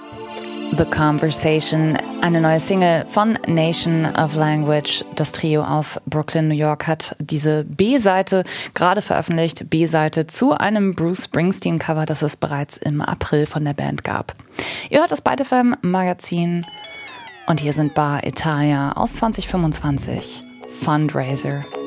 The Conversation, eine neue Single von Nation of Language. Das Trio aus Brooklyn, New York, hat diese B-Seite gerade veröffentlicht. B-Seite zu einem Bruce Springsteen-Cover, das es bereits im April von der Band gab. Ihr hört das bei FM Magazin und hier sind Bar Italia aus 2025. Fundraiser.